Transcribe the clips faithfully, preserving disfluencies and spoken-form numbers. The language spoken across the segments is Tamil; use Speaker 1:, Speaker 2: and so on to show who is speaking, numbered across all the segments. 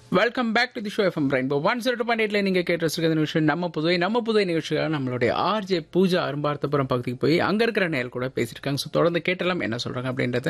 Speaker 1: Welcome back to the show FM rainbow one zero two point எயிட்ல நீங்க கேட்டு இருக்கிற நிகழ்ச்சி நம்ம புதுவை நம்ம புதுவை நிகழ்ச்சியாக நம்மளுடைய ஆர்ஜே பூஜா அரும்பார்த்தபுரம் பகுதிக்கு போய் அங்க இருக்கிற நேர் கூட பேசிட்டு இருக்காங்க. ஸோ தொடர்ந்து கேட்டலாம் என்ன சொல்றாங்க அப்படின்றத.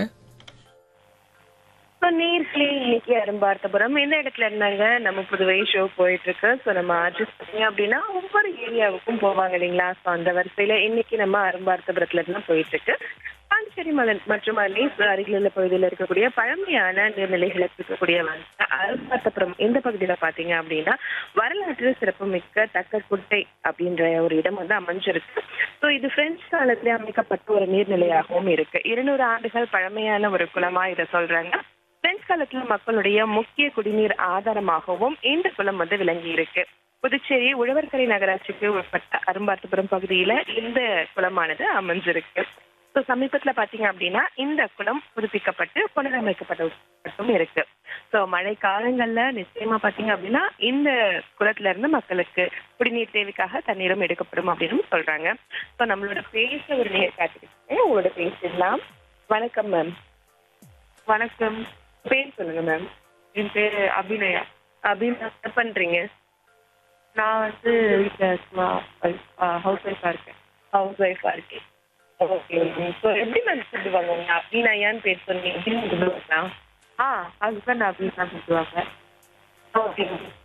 Speaker 2: நேர்களே, இன்னைக்கு அரும்பார்த்தபுரம் இந்த இடத்துல இருந்தாங்க நம்ம புதுவை ஷோ போயிட்டு இருக்கு. ஸோ நம்ம ஆர்டிஸ்ட் பார்த்தீங்க அப்படின்னா ஒவ்வொரு ஏரியாவுக்கும் போவாங்க இல்லைங்களா? ஸோ அந்த வரிசையில இன்னைக்கு நம்ம அரும்பார்த்தபுரத்துல இருந்து போயிட்டு இருக்கு. பாண்டிச்சேரி மதன் மற்றும் அருகில் உள்ள பகுதியில் இருக்கக்கூடிய பழமையான நீர்நிலைகளை இருக்கக்கூடிய அரும்பார்த்தபுரம் இந்த பகுதியில பாத்தீங்க அப்படின்னா வரலாற்று சிறப்பு மிக்க தக்கக்குட்டை அப்படின்ற ஒரு இடம் வந்து அமைஞ்சிருக்கு. ஸோ இது பிரெஞ்சு காலத்திலே அமைக்கப்பட்ட ஒரு நீர்நிலையாகவும் இருக்கு. இருநூறு ஆண்டுகள் பழமையான ஒரு குளமா இதை சொல்றாங்க. பிரெஞ்சு காலத்துல மக்களுடைய முக்கிய குடிநீர் ஆதாரமாகவும் இந்த குளம் வந்து விளங்கி இருக்கு. புதுச்சேரி உழவர்கரை நகராட்சிக்கு உட்பட்ட அரும்பார்த்தபுரம் பகுதியில இந்த குளமானது அமைஞ்சிருக்கு. ஸோ சமீபத்துல பாத்தீங்க அப்படின்னா இந்த குளம் புதுப்பிக்கப்பட்டு புனரமைக்கப்பட்டும் இருக்கு. ஸோ மழை காலங்கள்ல நிச்சயமா பாத்தீங்க அப்படின்னா இந்த குளத்துல இருந்து மக்களுக்கு குடிநீர் தேவைக்காக தண்ணீரும் எடுக்கப்படும் அப்படின்னு சொல்றாங்க. ஸோ நம்மளோட பேச ஒரு நேர் காத்திருக்கேன், உங்களோட பேசிடலாம். வணக்கம் மேம். வணக்கம், பேர் சொல்லுங்க மேம்.
Speaker 3: என் பேர் அபிநயா.
Speaker 2: அப்படின்னு என்ன பண்றீங்க?
Speaker 3: நான் வந்து வீட்டில் சும்மா ஹவுஸ் ஒய்ஃபாக இருக்கேன்.
Speaker 2: ஹவுஸ் ஒய்ஃபா இருக்கேன். ஓகே. ஸோ எப்படி மேம் கூப்பிடுவாங்க? உங்க அபிநயான்னு பேர் சொன்னீங்க, எப்படி கூப்பிடுவாங்களா?
Speaker 3: ஆ ஹஸ்பண்ட் அப்படின்னு தான் கூப்பிடுவாங்க.
Speaker 2: ஓகே.